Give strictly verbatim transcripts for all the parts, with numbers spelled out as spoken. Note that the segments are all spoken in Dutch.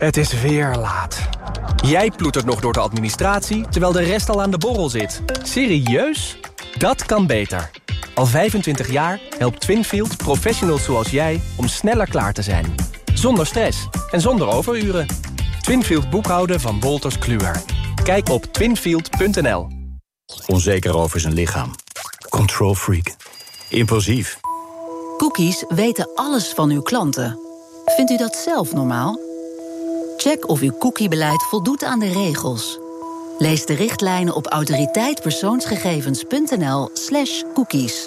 Het is weer laat. Jij ploetert nog door de administratie, terwijl de rest al aan de borrel zit. Serieus? Dat kan beter. Al vijfentwintig jaar helpt Twinfield professionals zoals jij om sneller klaar te zijn. Zonder stress en zonder overuren. Twinfield boekhouden van Wolters Kluwer. Kijk op twinfield punt n l. Onzeker over zijn lichaam. Control freak. Impulsief. Cookies weten alles van uw klanten. Vindt u dat zelf normaal? Check of uw cookiebeleid voldoet aan de regels. Lees de richtlijnen op autoriteitpersoonsgegevens punt n l slash cookies.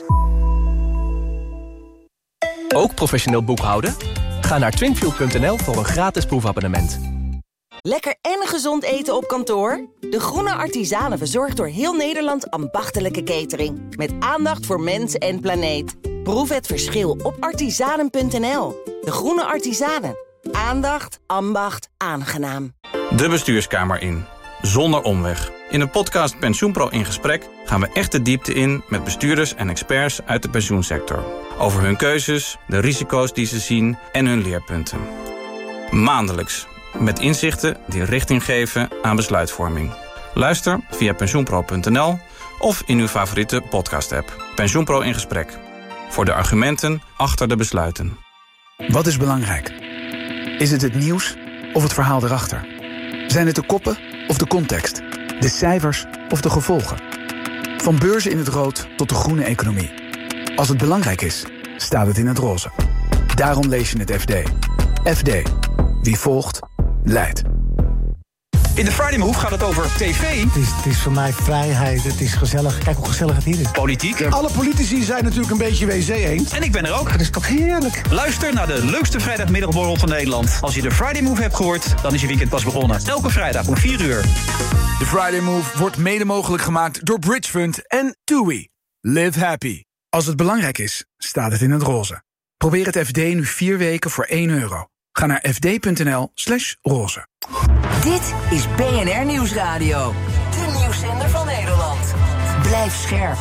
Ook professioneel boekhouden? Ga naar twinfield punt n l voor een gratis proefabonnement. Lekker en gezond eten op kantoor? De Groene Artisanen verzorgt door heel Nederland ambachtelijke catering. Met aandacht voor mens en planeet. Proef het verschil op artisanen punt n l. De Groene Artisanen. Aandacht, ambacht, aangenaam. De bestuurskamer in. Zonder omweg. In de podcast PensioenPro in gesprek gaan we echt de diepte in met bestuurders en experts uit de pensioensector. Over hun keuzes, de risico's die ze zien en hun leerpunten. Maandelijks. Met inzichten die richting geven aan besluitvorming. Luister via pensioenpro punt n l of in uw favoriete podcast-app. PensioenPro in gesprek. Voor de argumenten achter de besluiten. Wat is belangrijk? Is het het nieuws of het verhaal erachter? Zijn het de koppen of de context? De cijfers of de gevolgen? Van beurzen in het rood tot de groene economie. Als het belangrijk is, staat het in het roze. Daarom lees je het F D. F D. Wie volgt, leidt. In de Friday Move gaat het over tv. Het is, het is voor mij vrijheid, het is gezellig. Kijk hoe gezellig het hier is. Politiek. Alle politici zijn natuurlijk een beetje W C eens. En ik ben er ook. Het is toch heerlijk. Luister naar de leukste vrijdagmiddagborrel van Nederland. Als je de Friday Move hebt gehoord, dan is je weekend pas begonnen. Elke vrijdag om vier uur. De Friday Move wordt mede mogelijk gemaakt door Bridgefund en TUI. Live happy. Als het belangrijk is, staat het in het roze. Probeer het F D nu vier weken voor één euro. Ga naar f d punt n l slash roze. Dit is B N R Nieuwsradio. De nieuwszender van Nederland. Blijf scherp.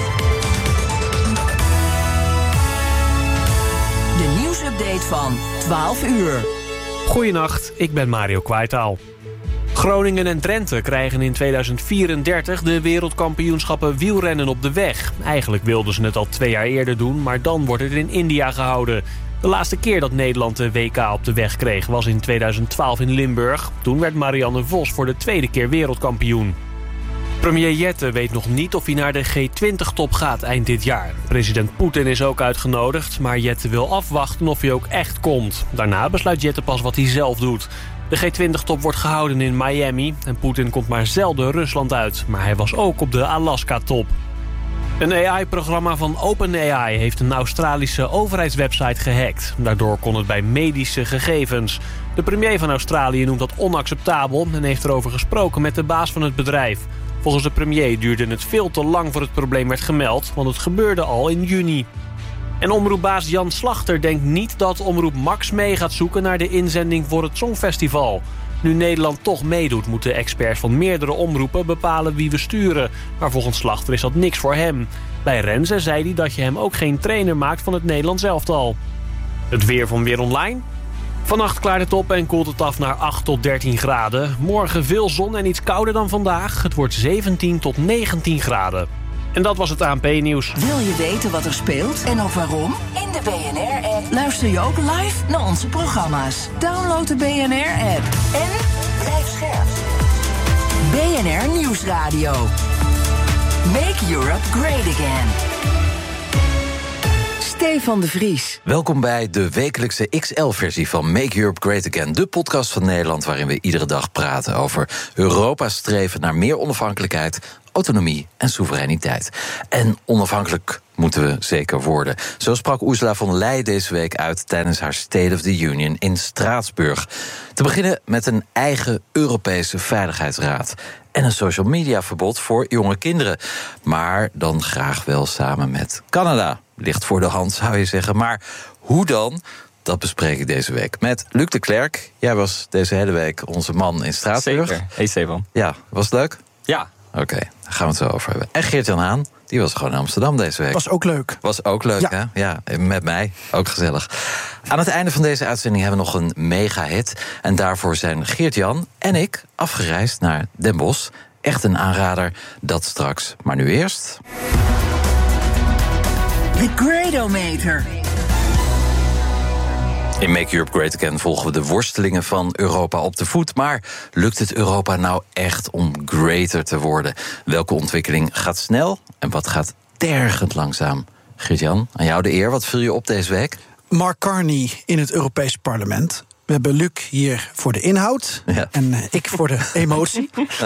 De nieuwsupdate van twaalf uur. Goedenacht, ik ben Mario Kwaitaal. Groningen en Drenthe krijgen in tweeduizend vierendertig de wereldkampioenschappen wielrennen op de weg. Eigenlijk wilden ze het al twee jaar eerder doen, maar dan wordt het in India gehouden. De laatste keer dat Nederland de W K op de weg kreeg was in tweeduizend twaalf in Limburg. Toen werd Marianne Vos voor de tweede keer wereldkampioen. Premier Jette weet nog niet of hij naar de G twintig top gaat eind dit jaar. President Poetin is ook uitgenodigd, maar Jette wil afwachten of hij ook echt komt. Daarna besluit Jette pas wat hij zelf doet. De G twintig top wordt gehouden in Miami en Poetin komt maar zelden Rusland uit. Maar hij was ook op de Alaska-top. Een A I-programma van OpenAI heeft een Australische overheidswebsite gehackt. Daardoor kon het bij medische gegevens. De premier van Australië noemt dat onacceptabel en heeft erover gesproken met de baas van het bedrijf. Volgens de premier duurde het veel te lang voor het probleem werd gemeld, want het gebeurde al in juni. En omroepbaas Jan Slachter denkt niet dat Omroep Max mee gaat zoeken naar de inzending voor het Songfestival. Nu Nederland toch meedoet, moeten experts van meerdere omroepen bepalen wie we sturen. Maar volgens Slachter is dat niks voor hem. Bij Renze zei hij dat je hem ook geen trainer maakt van het Nederlands elftal. Het weer van Weer Online. Vannacht klaart het op en koelt het af naar acht tot dertien graden. Morgen veel zon en iets kouder dan vandaag. Het wordt zeventien tot negentien graden. En dat was het A N P-nieuws. Wil je weten wat er speelt en ook waarom? In de B N R-app luister je ook live naar onze programma's. Download de B N R-app en blijf scherp. B N R Nieuwsradio. Make Europe great again. Stefan de Vries. Welkom bij de wekelijkse X L-versie van Make Europe Great Again. De podcast van Nederland waarin we iedere dag praten over Europa's streven naar meer onafhankelijkheid, autonomie en soevereiniteit. En onafhankelijk moeten we zeker worden. Zo sprak Ursula von der Leyen deze week uit tijdens haar State of the Union in Straatsburg. Te beginnen met een eigen Europese Veiligheidsraad en een social media verbod voor jonge kinderen. Maar dan graag wel samen met Canada. Ligt voor de hand, zou je zeggen. Maar hoe dan? Dat bespreek ik deze week met Luc de Klerk. Jij was deze hele week onze man in Straatsburg. Zeker. Hey Stefan. Ja, was het leuk? Ja. Oké, okay, daar gaan we het zo over hebben. En Geert-Jan Haan, die was gewoon in Amsterdam deze week. Was ook leuk. Was ook leuk, ja. hè? Ja, met mij. Ook gezellig. Aan het einde van deze uitzending hebben we nog een mega-hit. En daarvoor zijn Geert-Jan en ik afgereisd naar Den Bosch. Echt een aanrader, dat straks. Maar nu eerst... De Gradometer. In Make Europe Great Again volgen we de worstelingen van Europa op de voet. Maar lukt het Europa nou echt om greater te worden? Welke ontwikkeling gaat snel en wat gaat tergend langzaam? Geert-Jan, aan jou de eer. Wat viel je op deze week? Mark Carney in het Europees Parlement. We hebben Luc hier voor de inhoud ja. en ik voor de emotie.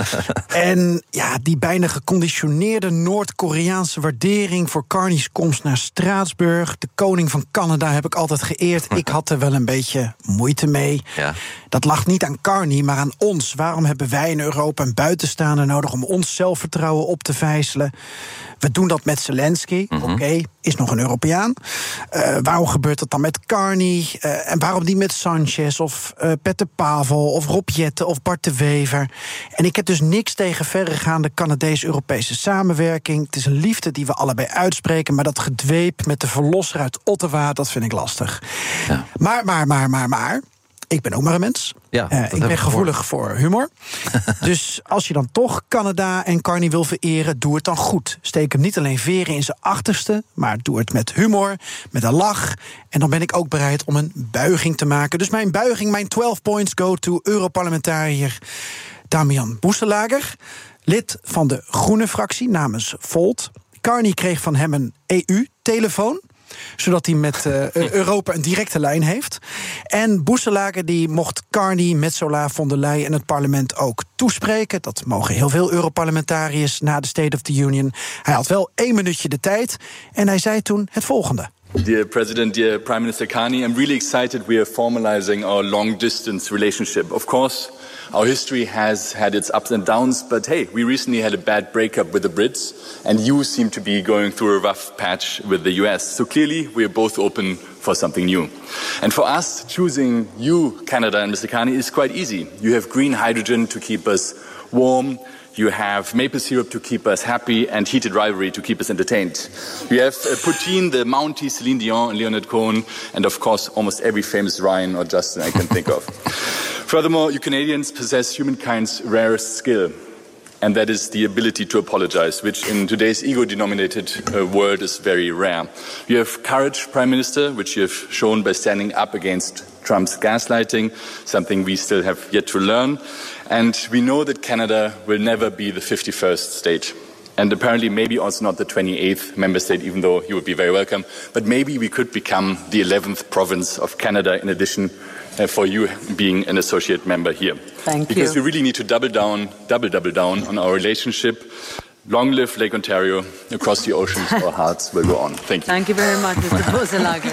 En ja, die bijna geconditioneerde Noord-Koreaanse waardering voor Carney's komst naar Straatsburg. De koning van Canada heb ik altijd geëerd. Ik had er wel een beetje moeite mee. Ja. Dat lag niet aan Carney, maar aan ons. Waarom hebben wij in Europa een buitenstaander nodig om ons zelfvertrouwen op te vijzelen? We doen dat met Zelensky, mm-hmm. oké, okay, is nog een Europeaan. Uh, waarom gebeurt dat dan met Carney? Uh, en waarom niet met Sanchez of uh, Peter Pavel of Rob Jetten of Bart de Wever? En ik heb dus niks tegen verregaande Canadees-Europese samenwerking. Het is een liefde die we allebei uitspreken, maar dat gedweep met de verlosser uit Ottawa, dat vind ik lastig. Ja. Maar, maar, maar, maar, maar... Ik ben ook maar een mens. Ja, uh, ik ben gevoelig voor, voor humor. Dus als je dan toch Canada en Carney wil vereren, doe het dan goed. Steek hem niet alleen veren in zijn achterste, maar doe het met humor, met een lach. En dan ben ik ook bereid om een buiging te maken. Dus mijn buiging, mijn twaalf points go to Europarlementariër Damian Boeselager, lid van de Groene fractie namens Volt. Carney kreeg van hem een E U-telefoon, zodat hij met uh, Europa een directe lijn heeft. En Boeselager die mocht Carney, Metsola, von der Leyen en het parlement ook toespreken. Dat mogen heel veel Europarlementariërs na de State of the Union. Hij had wel één minuutje de tijd en hij zei toen het volgende. Dear President, dear Prime Minister Carney, I'm really excited we are formalizing our long-distance relationship. Of course, our history has had its ups and downs, but hey, we recently had a bad breakup with the Brits, and you seem to be going through a rough patch with the U S. So clearly, we are both open for something new. And for us, choosing you, Canada, and Mister Carney is quite easy. You have green hydrogen to keep us warm. You have maple syrup to keep us happy and heated rivalry to keep us entertained. You have uh, Poutine, the Mountie, Celine Dion, and Leonard Cohen, and of course almost every famous Ryan or Justin I can think of. Furthermore, you Canadians possess humankind's rarest skill, and that is the ability to apologize, which in today's ego-denominated uh, world is very rare. You have courage, Prime Minister, which you have shown by standing up against Trump's gaslighting, something we still have yet to learn. And we know that Canada will never be the fifty-first state. And apparently maybe also not the twenty-eighth member state, even though you would be very welcome. But maybe we could become the eleventh province of Canada in addition uh, for you being an associate member here. Thank because you. we really need to double down, double, double down on our relationship. Long live Lake Ontario. Across the oceans, our hearts will go on. Thank you. Thank you very much, Mister Boeselager.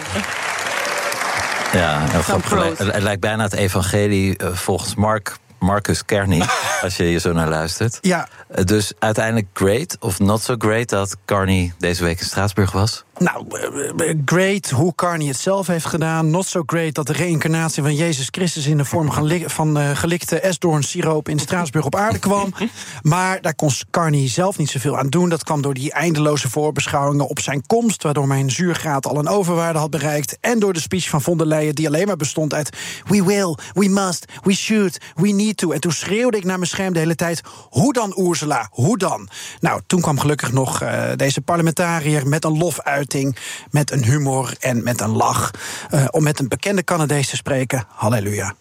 Ja, het, het lijkt bijna het evangelie uh, volgens Mark, Marcus Carney, als je hier zo naar luistert. Ja. Uh, dus uiteindelijk great of not so great dat Carney deze week in Straatsburg was? Nou, great hoe Carney het zelf heeft gedaan. Not so great dat de reïncarnatie van Jezus Christus in de vorm van uh, gelikte esdoornsiroop in Straatsburg op aarde kwam. Maar daar kon Carney zelf niet zoveel aan doen. Dat kwam door die eindeloze voorbeschouwingen op zijn komst, waardoor mijn zuurgraad al een overwaarde had bereikt. En door de speech van von der Leyen, die alleen maar bestond uit we will, we must, we should, we need to. En toen schreeuwde ik naar mijn scherm de hele tijd, hoe dan Ursula, hoe dan? Nou, toen kwam gelukkig nog uh, deze parlementariër met een lofuiting, met een humor en met een lach, uh, om met een bekende Canadees te spreken. Halleluja.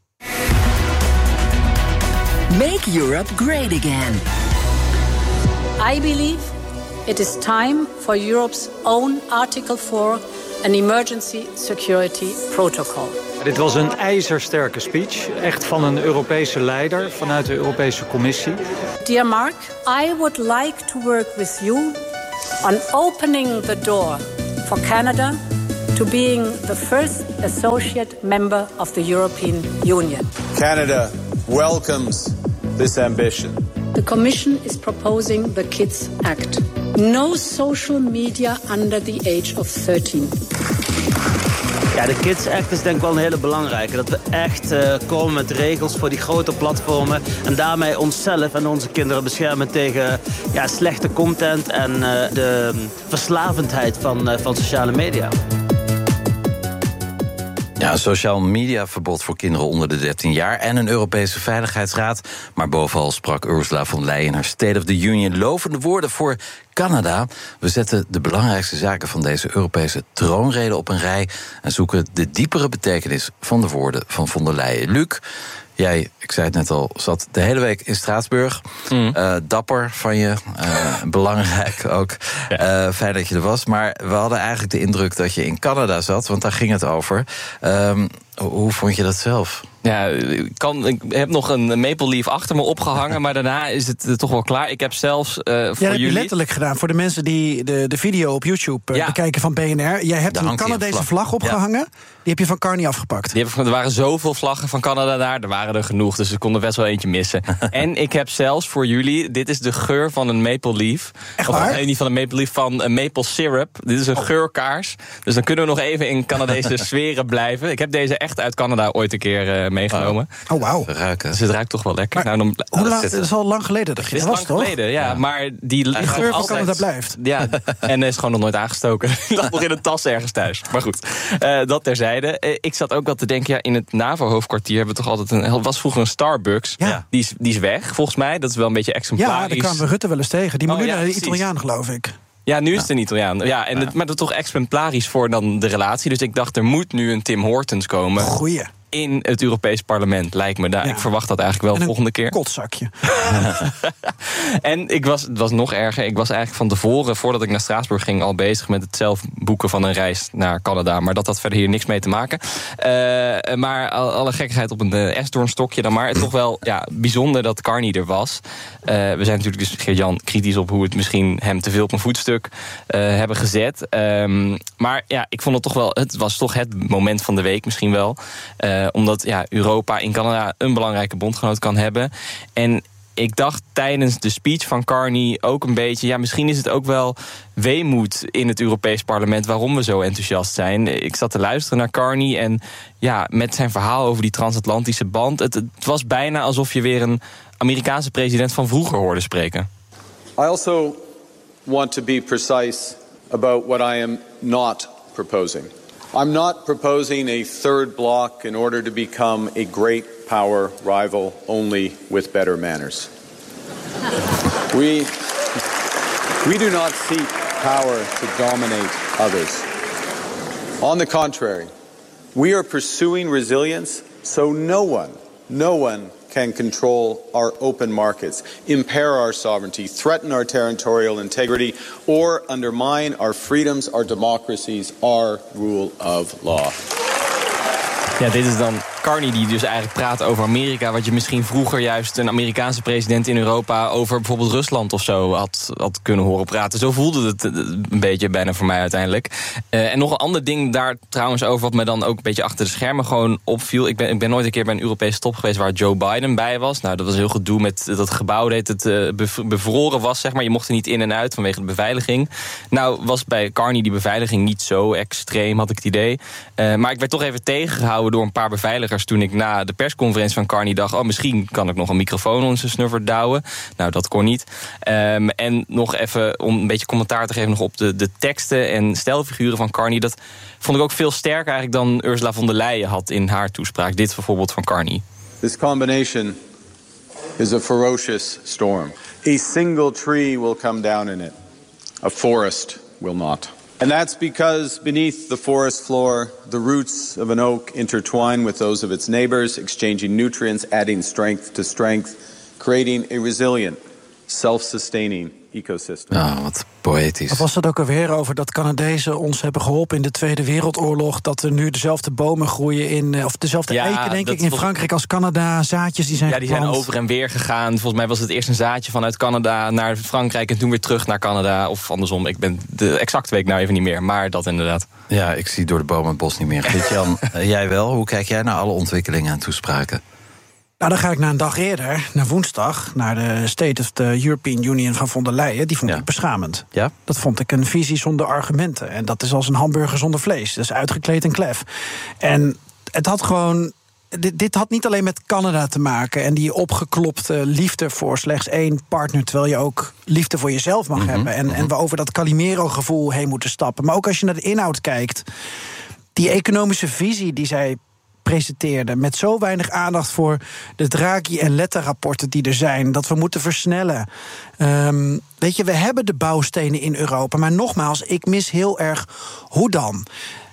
Make Europe great again. I believe it is time for Europe's own Article four, an emergency security protocol. Dit was een ijzersterke speech, echt van een Europese leider vanuit de Europese Commissie. Dear Mark, I would like to work with you on opening the door for Canada to being the first associate member of the European Union. Canada welcomes this ambition. The Commission is proposing the Kids Act. No social media under the age of thirteen. Ja, de Kids Act is denk ik wel een hele belangrijke. Dat we echt uh, komen met regels voor die grote platformen. En daarmee onszelf en onze kinderen beschermen tegen ja, slechte content en uh, de verslavendheid van, uh, van sociale media. Ja, een sociaal mediaverbod voor kinderen onder de dertien jaar... en een Europese Veiligheidsraad. Maar bovenal sprak Ursula von der Leyen in haar State of the Union... lovende woorden voor Canada. We zetten de belangrijkste zaken van deze Europese troonrede op een rij... en zoeken de diepere betekenis van de woorden van von der Leyen. Luc, jij, ik zei het net al, zat de hele week in Straatsburg. Mm. Uh, dapper van je, uh, belangrijk ook. Ja. Uh, fijn dat je er was. Maar we hadden eigenlijk de indruk dat je in Canada zat... want daar ging het over. Um, hoe vond je dat zelf? Ja, ik, kan, ik heb nog een Maple Leaf achter me opgehangen... maar daarna is het uh, toch wel klaar. Ik heb zelfs uh, voor ja, dat heb jullie... je letterlijk gedaan. Voor de mensen die de, de video op YouTube uh, ja. bekijken van B N R. Jij hebt de een Canadese vlag, vlag opgehangen. Ja. Die heb je van Carney afgepakt. Die heb, er waren zoveel vlaggen van Canada daar. Er waren er genoeg, dus ik kon er best wel eentje missen. En ik heb zelfs voor jullie... Dit is de geur van een Maple Leaf. Echt waar? Of, nee, niet van een Maple Leaf, van een maple syrup. Dit is een oh. geurkaars. Dus dan kunnen we nog even in Canadese sferen blijven. Ik heb deze echt uit Canada ooit een keer uh, meegenomen. Oh. Oh, wauw. Ruiken. Dus het ruikt toch wel lekker. Maar, nou, dan, hoe lang, het is al lang geleden dat je er was, toch? lang geleden, ja. ja. Maar die, die geur van altijd, Canada blijft. Ja, en is gewoon nog nooit aangestoken. Die lag nog in een tas ergens thuis. Maar goed, uh, dat terzijde. Uh, ik zat ook wel te denken, ja, in het NAVO-hoofdkwartier hebben we toch altijd een... was vroeger een Starbucks. Ja. Die, is, die is weg, volgens mij. Dat is wel een beetje exemplarisch. Ja, daar kwamen we Rutte wel eens tegen. Die moet oh, nu ja, naar de Italiaan, geloof ik. Ja, nu is het een Italiaan. Ja, en ja. Het, maar dat is toch exemplarisch voor dan de relatie. Dus ik dacht, er moet nu een Tim Hortons komen. Goeie. In het Europees Parlement, lijkt me. Daar. Ja. Ik verwacht dat eigenlijk wel de volgende keer. Een kotzakje. En ik was, het was nog erger. Ik was eigenlijk van tevoren, voordat ik naar Straatsburg ging... al bezig met het zelf boeken van een reis naar Canada. Maar dat had verder hier niks mee te maken. Uh, maar alle gekkigheid op een uh, esdoornstokje dan maar. Het toch wel ja, bijzonder dat Carney er was. Uh, we zijn natuurlijk dus, Geert-Jan, kritisch op hoe het misschien hem te veel op een voetstuk uh, hebben gezet. Um, maar ja, ik vond het toch wel... Het was toch het moment van de week misschien wel... Uh, omdat ja, Europa in Canada een belangrijke bondgenoot kan hebben. En ik dacht tijdens de speech van Carney ook een beetje... ja, misschien is het ook wel weemoed in het Europees Parlement... waarom we zo enthousiast zijn. Ik zat te luisteren naar Carney en ja, met zijn verhaal over die transatlantische band... Het, het was bijna alsof je weer een Amerikaanse president van vroeger hoorde spreken. I also want to be precise about what I am not proposing. I'm not proposing a third bloc in order to become a great power rival only with better manners. we, we do not seek power to dominate others. On the contrary, we are pursuing resilience so no one, no one can control our open markets, impair our sovereignty, threaten our territorial integrity, or undermine our freedoms, our democracies, our rule of law. Ja, dit is dan Carney die dus eigenlijk praat over Amerika... wat je misschien vroeger juist een Amerikaanse president in Europa... over bijvoorbeeld Rusland of zo had, had kunnen horen praten. Zo voelde het een beetje bijna voor mij uiteindelijk. Uh, en nog een ander ding daar trouwens over... wat me dan ook een beetje achter de schermen gewoon opviel. Ik ben, ik ben nooit een keer bij een Europese top geweest... waar Joe Biden bij was. Nou, dat was heel gedoe met dat gebouw dat het uh, bevroren was, zeg maar. Je mocht er niet in en uit vanwege de beveiliging. Nou, was bij Carney die beveiliging niet zo extreem, had ik het idee. Uh, maar ik werd toch even tegengehouden door een paar beveiligers... toen ik na de persconferentie van Carney dacht... oh, misschien kan ik nog een microfoon onder zijn snuffer douwen. Nou, dat kon niet. Um, en nog even om een beetje commentaar te geven... nog op de, de teksten en stijlfiguren van Carney. Dat vond ik ook veel sterker eigenlijk dan Ursula von der Leyen had in haar toespraak. Dit bijvoorbeeld van Carney. This combination is a ferocious storm. A single tree will come down in it. A forest will not. And that's because beneath the forest floor, the roots of an oak intertwine with those of its neighbors, exchanging nutrients, adding strength to strength, creating a resilient, self-sustaining ecosystem. Nou, wat poëtisch. Wat was dat ook alweer over dat Canadezen ons hebben geholpen in de Tweede Wereldoorlog? Dat er nu dezelfde bomen groeien in, of dezelfde ja, eiken, denk ik, in Frankrijk als Canada. Zaadjes die zijn Ja, die geplant. zijn over en weer gegaan. Volgens mij was het eerst een zaadje vanuit Canada naar Frankrijk en toen weer terug naar Canada. Of andersom, ik ben de exacte week nou even niet meer, maar dat inderdaad. Ja, ik zie door de bomen het bos niet meer. Jan, jij wel. Hoe kijk jij naar alle ontwikkelingen en toespraken? Nou, dan ga ik naar een dag eerder, naar woensdag, naar de State of the European Union van von der Leyen. Die vond ja. ik beschamend. Ja? Dat vond ik een visie zonder argumenten. En dat is als een hamburger zonder vlees. Dat is uitgekleed en klef. En het had gewoon... Dit, dit had niet alleen met Canada te maken en die opgeklopte liefde voor slechts één partner, terwijl je ook liefde voor jezelf mag mm-hmm. hebben. En, en we over dat Calimero-gevoel heen moeten stappen. Maar ook als je naar de inhoud kijkt, die economische visie die zij presenteerde, met zo weinig aandacht voor de Draghi- en Letta-rapporten die er zijn, dat we moeten versnellen. Um, weet je, we hebben de bouwstenen in Europa, maar nogmaals, ik mis heel erg hoe dan.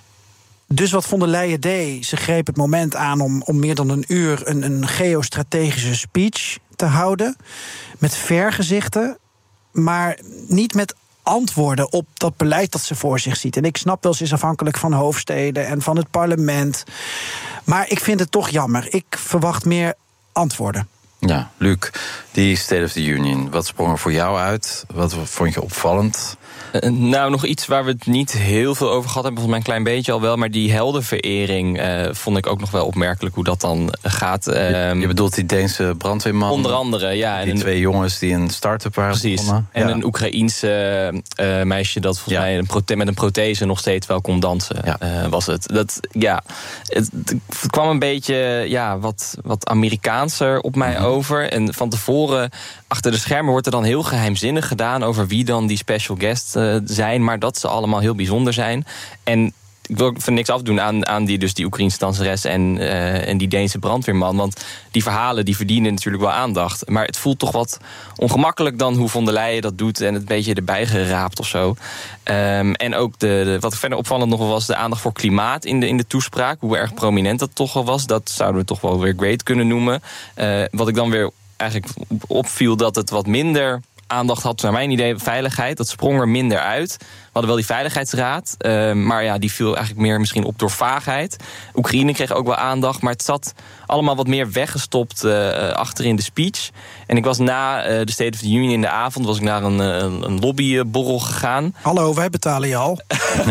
Dus wat von der Leyen deed, ze greep het moment aan om, om meer dan een uur een, een geostrategische speech te houden, met vergezichten, maar niet met antwoorden op dat beleid dat ze voor zich ziet. En ik snap wel, ze is afhankelijk van hoofdsteden en van het parlement. Maar ik vind het toch jammer. Ik verwacht meer antwoorden. Ja, Luc, die State of the Union, wat sprong er voor jou uit? Wat vond je opvallend? Uh, nou, nog iets waar we het niet heel veel over gehad hebben, volgens mij een klein beetje al wel, maar die heldenverering uh, vond ik ook nog wel opmerkelijk hoe dat dan gaat. Uh, je, je bedoelt die Deense brandweerman? Onder andere, ja. Die en twee jongens die een start-up waren precies. begonnen. En ja. een Oekraïense uh, meisje dat volgens ja. mij een prote- met een prothese nog steeds wel kon dansen, ja. uh, was het. Dat, ja, het, het kwam een beetje ja, wat, wat Amerikaanser op mij mm-hmm. over. En van tevoren, achter de schermen wordt er dan heel geheimzinnig gedaan over wie dan die special guests uh, zijn, maar dat ze allemaal heel bijzonder zijn. En ik wil van niks afdoen aan, aan die, dus die Oekraïnse danseres en, uh, en die Deense brandweerman. Want die verhalen die verdienen natuurlijk wel aandacht. Maar het voelt toch wat ongemakkelijk dan hoe von der Leyen dat doet en het een beetje erbij geraapt of zo. Um, en ook de, de, wat verder opvallend nog was de aandacht voor klimaat in de, in de toespraak. Hoe erg prominent dat toch wel was. Dat zouden we toch wel weer great kunnen noemen. Uh, wat ik dan weer eigenlijk opviel, dat het wat minder aandacht had, naar mijn idee, veiligheid. Dat sprong er minder uit. We hadden wel die Veiligheidsraad, uh, maar ja, die viel eigenlijk meer misschien op door vaagheid. Oekraïne kreeg ook wel aandacht, maar het zat allemaal wat meer weggestopt uh, achter in de speech. En ik was na uh, de State of the Union in de avond, was ik naar een, een, een lobbyborrel gegaan. Hallo, wij betalen je al.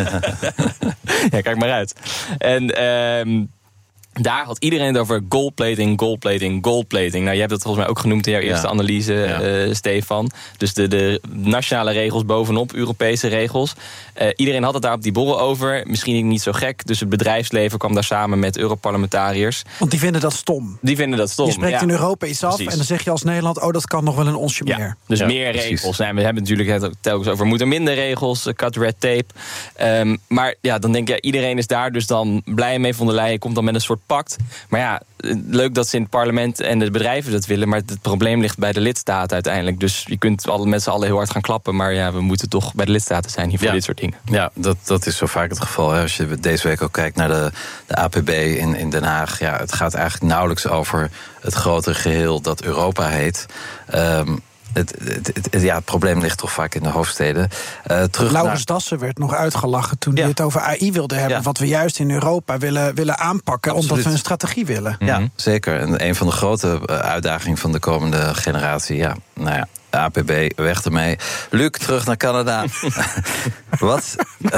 Ja, kijk maar uit. En Uh, daar had iedereen het over goldplating, goldplating, goldplating. Nou, je hebt dat volgens mij ook genoemd in jouw eerste ja. analyse, ja. Uh, Stefan. Dus de, de nationale regels bovenop Europese regels. Uh, iedereen had het daar op die borrel over. Misschien niet zo gek. Dus het bedrijfsleven kwam daar samen met Europarlementariërs. Want die vinden dat stom. Die vinden dat stom. Je spreekt ja. in Europa iets af. Precies. En dan zeg je als Nederland, oh, dat kan nog wel een onsje ja. meer. Dus ja, meer precies. regels. Nou, we hebben natuurlijk het telkens over moeten minder regels, cut red tape. Um, maar ja, dan denk je, iedereen is daar dus dan blij mee. Von der Leyen komt dan met een soort pact. Maar ja, leuk dat ze in het parlement en de bedrijven dat willen, maar het probleem ligt bij de lidstaten uiteindelijk. Dus je kunt al met z'n allen heel hard gaan klappen, maar ja, we moeten toch bij de lidstaten zijn hier voor ja. dit soort dingen. Ja, dat, dat is zo vaak het geval. Hè. Als je deze week ook kijkt naar de, de A P B in, in Den Haag, ja, het gaat eigenlijk nauwelijks over het grotere geheel dat Europa heet. Um, Het, het, het, ja, het probleem ligt toch vaak in de hoofdsteden. Uh, terug Laurens naar... Dassen werd nog uitgelachen toen ja. hij het over A I wilde hebben. Ja. Wat we juist in Europa willen, willen aanpakken. Absoluut. Omdat we een strategie willen. Ja, mm-hmm. zeker. En een van de grote uitdagingen van de komende generatie. Ja, nou ja, A P B, weg ermee. Luc, terug naar Canada. Wat?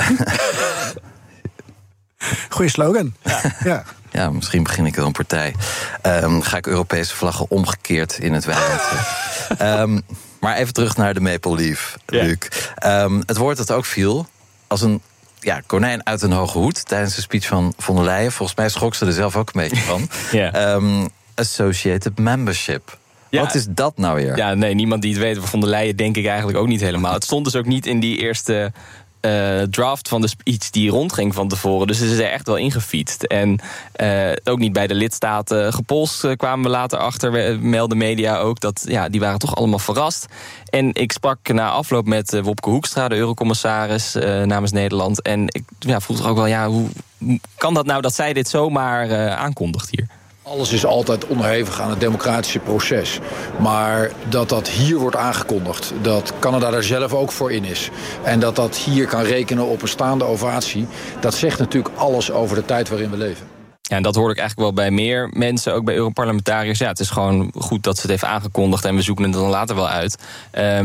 Goeie slogan. Ja. ja. Ja, misschien begin ik wel een partij. Um, ga ik Europese vlaggen omgekeerd in het weiland zetten. um, maar even terug naar de Maple Leaf, Luc. Ja. Um, het woord dat ook viel, als een ja, konijn uit een hoge hoed tijdens de speech van von der Leyen. Volgens mij schrok ze er zelf ook een beetje van. ja. um, associated membership. Ja. Wat is dat nou weer? Ja, nee, niemand die het weet. Von der Leyen denk ik eigenlijk ook niet helemaal. Het stond dus ook niet in die eerste Uh, draft van de speech die rondging van tevoren. Dus ze is er echt wel ingefietst. En uh, ook niet bij de lidstaten gepolst uh, kwamen we later achter. We melden media ook dat ja, die waren toch allemaal verrast. En ik sprak na afloop met uh, Wopke Hoekstra, de eurocommissaris uh, namens Nederland. En ik ja, vroeg toch ook wel, ja, hoe kan dat nou dat zij dit zomaar uh, aankondigt hier? Alles is altijd onderhevig aan het democratische proces. Maar dat dat hier wordt aangekondigd, dat Canada daar zelf ook voor in is, en dat dat hier kan rekenen op een staande ovatie, dat zegt natuurlijk alles over de tijd waarin we leven. Ja, en dat hoorde ik eigenlijk wel bij meer mensen, ook bij Europarlementariërs. Ja, het is gewoon goed dat ze het heeft aangekondigd en we zoeken het dan later wel uit. Um,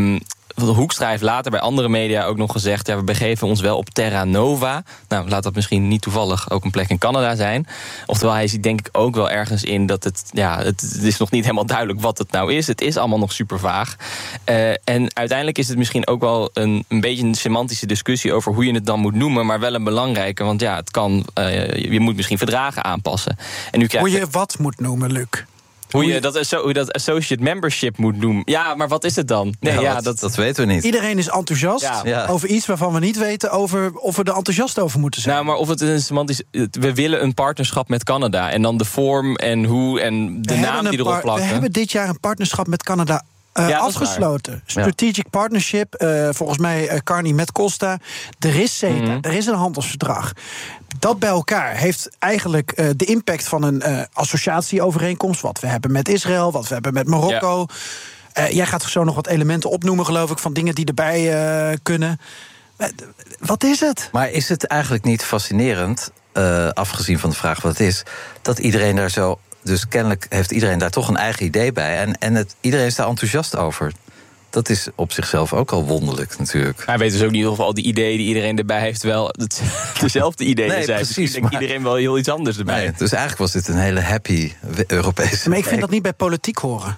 Hoekstra heeft later bij andere media ook nog gezegd... ja, we begeven ons wel op Terra Nova. Nou, laat dat misschien niet toevallig ook een plek in Canada zijn. Oftewel, hij ziet denk ik ook wel ergens in dat het... ja, het, het is nog niet helemaal duidelijk wat het nou is. Het is allemaal nog super vaag. Uh, en uiteindelijk is het misschien ook wel een, een beetje een semantische discussie... over hoe je het dan moet noemen, maar wel een belangrijke. Want ja, het kan, uh, je moet misschien verdragen aanpassen. En nu krijg hoe je wat moet noemen, Luc? Hoe je dat, hoe je dat associate membership moet noemen. Ja, maar wat is het dan? Nee, ja, ja, dat, dat, dat weten we niet. Iedereen is enthousiast ja. Ja. over iets waarvan we niet weten over of we er enthousiast over moeten zijn. Nou, maar of het een semantisch... We willen een partnerschap met Canada. En dan de vorm en hoe en de we naam die erop plakken. We hebben dit jaar een partnerschap met Canada Uh, ja, afgesloten. Strategic ja. Partnership, uh, volgens mij uh, Carney met Costa. Er is CETA, mm-hmm. er is een handelsverdrag. Dat bij elkaar heeft eigenlijk uh, de impact van een uh, associatieovereenkomst... wat we hebben met Israël, wat we hebben met Marokko. Ja. Uh, jij gaat zo nog wat elementen opnoemen, geloof ik... van dingen die erbij uh, kunnen. Uh, wat is het? Maar is het eigenlijk niet fascinerend, uh, afgezien van de vraag wat het is... dat iedereen daar zo... Dus kennelijk heeft iedereen daar toch een eigen idee bij. En, en het, iedereen is daar enthousiast over. Dat is op zichzelf ook al wonderlijk natuurlijk. Hij weet dus ook niet of al die ideeën die iedereen erbij heeft... wel het, dezelfde ideeën nee, zijn. Precies, dus denkt iedereen wel heel iets anders erbij. Nee, dus eigenlijk was dit een hele happy Europese... Maar ik vind dat niet bij politiek horen.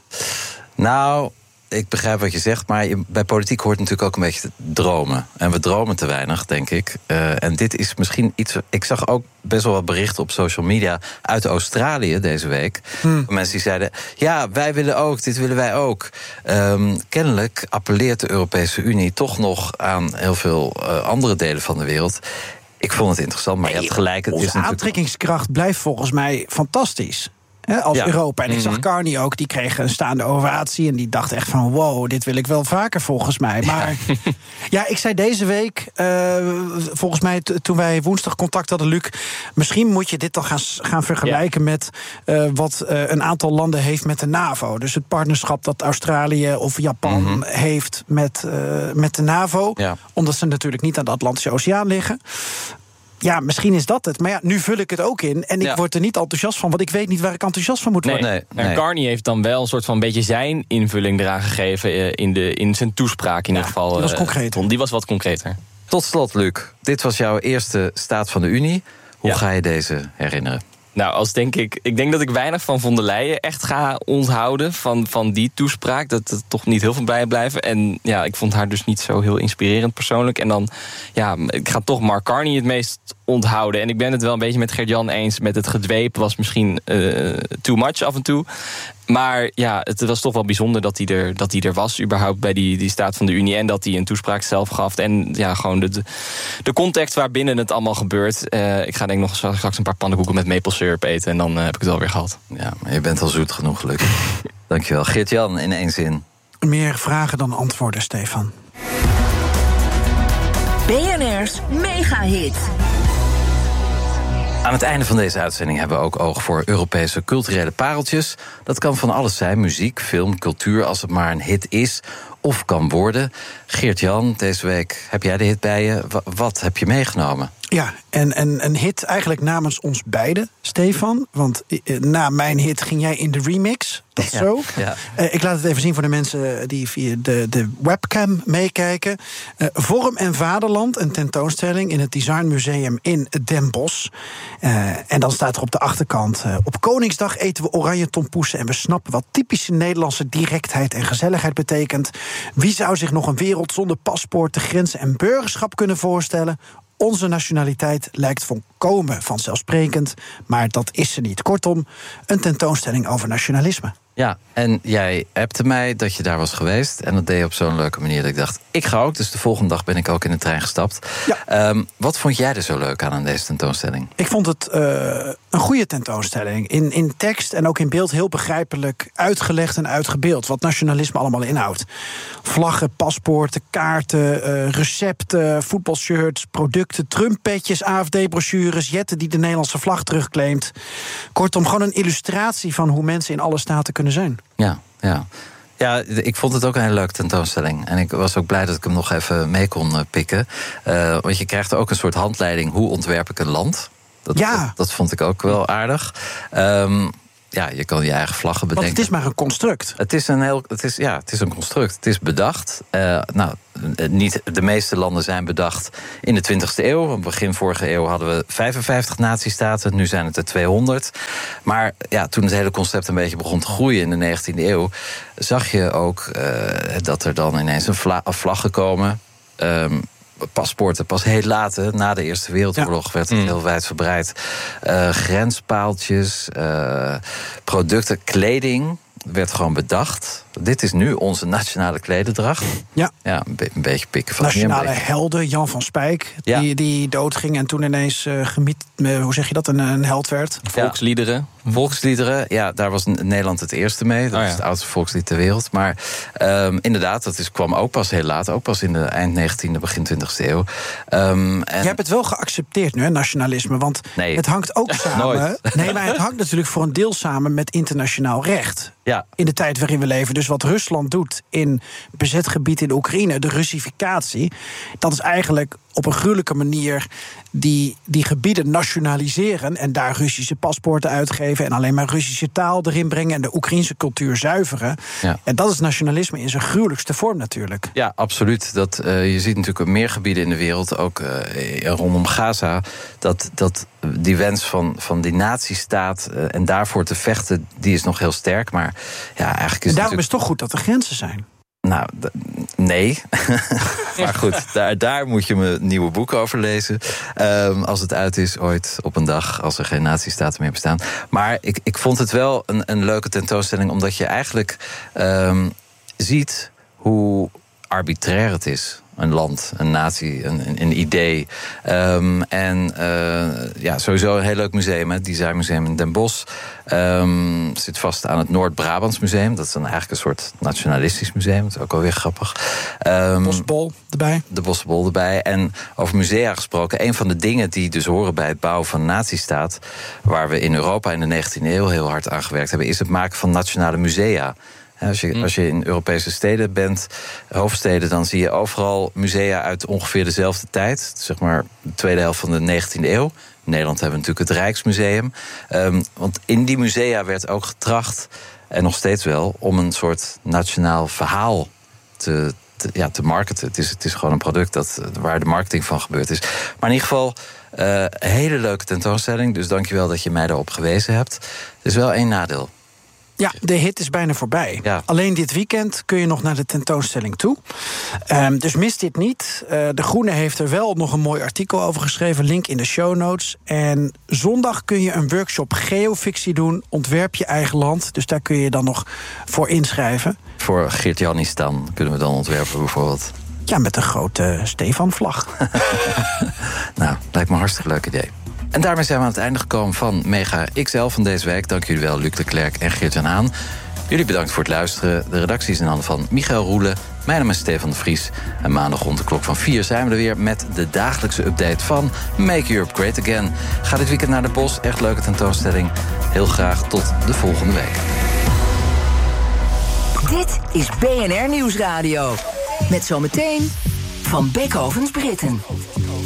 Nou... Ik begrijp wat je zegt, maar je, bij politiek hoort natuurlijk ook een beetje te dromen. En we dromen te weinig, denk ik. Uh, en dit is misschien iets... Ik zag ook best wel wat berichten op social media uit Australië deze week. Hmm. Mensen die zeiden, ja, wij willen ook, dit willen wij ook. Um, kennelijk appelleert de Europese Unie toch nog aan heel veel uh, andere delen van de wereld. Ik vond het interessant, maar nee, je hebt gelijk. Het onze is natuurlijk... aantrekkingskracht blijft volgens mij fantastisch. He, als ja. Europa. En ik zag Carney ook, die kreeg een staande ovatie... en die dacht echt van, wow, dit wil ik wel vaker volgens mij. Maar ja, ja ik zei deze week, uh, volgens mij t- toen wij woensdag contact hadden, Luc... misschien moet je dit dan gaan, gaan vergelijken ja. met uh, wat uh, een aantal landen heeft met de NAVO. Dus het partnerschap dat Australië of Japan mm-hmm. heeft met, uh, met de NAVO. Ja. Omdat ze natuurlijk niet aan de Atlantische Oceaan liggen. Ja, misschien is dat het. Maar ja, nu vul ik het ook in. En ik ja. word er niet enthousiast van, want ik weet niet waar ik enthousiast van moet nee, worden. Nee, nee. En Carney heeft dan wel een soort van beetje zijn invulling eraan gegeven... in, de, in zijn toespraak in ja, ieder geval. Die was concreter. Die was wat concreter. Tot slot, Luc. Dit was jouw eerste Staat van de Unie. Hoe ja. ga je deze herinneren? Nou, als denk ik, ik denk dat ik weinig van von der Leyen echt ga onthouden van, van die toespraak. Dat er toch niet heel veel bij blijven. En ja, ik vond haar dus niet zo heel inspirerend persoonlijk. En dan, ja, ik ga toch Mark Carney het meest onthouden. En ik ben het wel een beetje met Gert-Jan eens. Met het gedweep was misschien uh, too much af en toe. Maar ja, het was toch wel bijzonder dat hij er, dat hij er was, überhaupt bij die, die Staat van de Unie. En dat hij een toespraak zelf gaf. En ja, gewoon de, de, de context waarbinnen het allemaal gebeurt. Uh, ik ga denk ik nog straks een paar pannenkoeken met maple syrup eten. En dan uh, heb ik het alweer gehad. Ja, maar je bent al zoet genoeg, gelukkig. Dankjewel. Geert-Jan, in één zin. Meer vragen dan antwoorden, Stefan. B N R's Mega-hit. Aan het einde van deze uitzending hebben we ook oog voor Europese culturele pareltjes. Dat kan van alles zijn, muziek, film, cultuur, als het maar een hit is of kan worden. Geert-Jan, deze week heb jij de hit bij je. W- wat heb je meegenomen? Ja, en, en een hit eigenlijk namens ons beiden, Stefan. Want uh, na mijn hit ging jij in de remix. Dat ja, zo. Ja. Uh, ik laat het even zien voor de mensen die via de, de webcam meekijken. Uh, Vorm en Vaderland, een tentoonstelling in het Design Museum in Den Bosch. Uh, en dan staat er op de achterkant: Uh, op Koningsdag eten we oranje tompoesen en we snappen wat typische Nederlandse directheid en gezelligheid betekent. Wie zou zich nog een wereld zonder paspoorten, grenzen en burgerschap kunnen voorstellen? Onze nationaliteit lijkt volkomen vanzelfsprekend, maar dat is ze niet. Kortom, een tentoonstelling over nationalisme. Ja, en jij appte mij dat je daar was geweest. En dat deed je op zo'n leuke manier dat ik dacht, ik ga ook. Dus de volgende dag ben ik ook in de trein gestapt. Ja. Um, wat vond jij er zo leuk aan aan deze tentoonstelling? Ik vond het uh, een goede tentoonstelling. In, in tekst en ook in beeld heel begrijpelijk uitgelegd en uitgebeeld. Wat nationalisme allemaal inhoudt. Vlaggen, paspoorten, kaarten, uh, recepten, voetbalshirts, producten, Trumppetjes, A F D-brochures, Jette die de Nederlandse vlag terugclaimt. Kortom, gewoon een illustratie van hoe mensen in alle staten kunnen zijn. Ja, ja. Ja, ik vond het ook een hele leuke tentoonstelling. En ik was ook blij dat ik hem nog even mee kon pikken. Uh, want je krijgt ook een soort handleiding, hoe ontwerp ik een land? Dat, ja. dat, dat vond ik ook wel aardig. Um, ja, je kan je eigen vlaggen bedenken. Want het is maar een construct. Het is een heel, het is, ja, het is een construct. Het is bedacht. Uh, nou, niet de meeste landen zijn bedacht in de twintigste eeuw. Begin vorige eeuw hadden we vijfenvijftig natiestaten. Nu zijn het er tweehonderd. Maar ja, toen het hele concept een beetje begon te groeien in de negentiende eeuw, zag je ook uh, dat er dan ineens een vla- vlaggen komen. Um, paspoorten pas heel laat, hè, na de Eerste Wereldoorlog, ja. werd het heel wijdverbreid. Uh, grenspaaltjes, uh, producten, kleding werd gewoon bedacht. Dit is nu onze nationale klededracht. Ja, ja een, be- een beetje pikken van nationale helden, Jan van Spijk, ja. die, die doodging en toen ineens uh, gemiet, uh, hoe zeg je dat, een, een held werd. Volksliederen. Volksliederen, ja, daar was Nederland het eerste mee. Dat oh, ja. is het oudste volkslied ter wereld. Maar um, inderdaad, dat is, kwam ook pas heel laat. Ook pas in de eind negentiende, begin twintigste eeuw. Um, en... Je hebt het wel geaccepteerd nu, hè, nationalisme. Want nee. het hangt ook samen. Nee, maar het hangt natuurlijk voor een deel samen met internationaal recht. Ja. In de tijd waarin we leven. Dus wat Rusland doet in bezet gebied in Oekraïne, de Russificatie, dat is eigenlijk op een gruwelijke manier die, die gebieden nationaliseren en daar Russische paspoorten uitgeven en alleen maar Russische taal erin brengen en de Oekraïnse cultuur zuiveren. Ja. En dat is nationalisme in zijn gruwelijkste vorm natuurlijk. Ja, absoluut. Dat, uh, je ziet natuurlijk op meer gebieden in de wereld, ook uh, rondom Gaza, dat, dat die wens van, van die nazistaat uh, en daarvoor te vechten, die is nog heel sterk. Maar ja, eigenlijk is en daarom het is het toch goed dat er grenzen zijn. Nou, d- nee. Maar goed, daar, daar moet je mijn nieuwe boek over lezen. Um, als het uit is ooit op een dag, als er geen nazistaten meer bestaan. Maar ik, ik vond het wel een, een leuke tentoonstelling, omdat je eigenlijk um, ziet hoe arbitrair het is. Een land, een natie, een, een, een idee. Um, en uh, ja, sowieso een heel leuk museum, het Designmuseum in Den Bosch. Um, zit vast aan het Noord-Brabants Museum. Dat is dan eigenlijk een soort nationalistisch museum. Dat is ook wel weer grappig. Um, Bosbol erbij. De Bosbol erbij. En over musea gesproken, een van de dingen die dus horen bij het bouwen van een nazistaat, waar we in Europa in de negentiende eeuw heel hard aan gewerkt hebben, is het maken van nationale musea. Als je, als je in Europese steden bent, hoofdsteden, dan zie je overal musea uit ongeveer dezelfde tijd. Zeg maar de tweede helft van de negentiende eeuw. In Nederland hebben we natuurlijk het Rijksmuseum. Um, want in die musea werd ook getracht, en nog steeds wel, om een soort nationaal verhaal te, te, ja, te marketen. Het is, het is gewoon een product dat, waar de marketing van gebeurd is. Maar in ieder geval, uh, een hele leuke tentoonstelling. Dus dankjewel dat je mij daarop gewezen hebt. Er is wel één nadeel. Ja, de hit is bijna voorbij. Ja. Alleen dit weekend kun je nog naar de tentoonstelling toe. Um, dus mis dit niet. Uh, de Groene heeft er wel nog een mooi artikel over geschreven. Link in de show notes. En zondag kun je een workshop geofictie doen. Ontwerp je eigen land. Dus daar kun je dan nog voor inschrijven. Voor Geert-Janistan kunnen we dan ontwerpen bijvoorbeeld. Ja, met een grote Stefan-vlag. Nou, lijkt me een hartstikke leuk idee. En daarmee zijn we aan het einde gekomen van Mega X L van deze week. Dank jullie wel, Luc de Klerk en Geert-Jan Haan. Jullie bedankt voor het luisteren. De redactie is in handen van Michael Roelen. Mijn naam is Stefan de Vries. En maandag rond de klok van vier zijn we er weer met de dagelijkse update van Make Europe Great Again. Ga dit weekend naar de Bos. Echt leuke tentoonstelling. Heel graag tot de volgende week. Dit is B N R Nieuwsradio. Met zometeen Van Beckhovens Britten.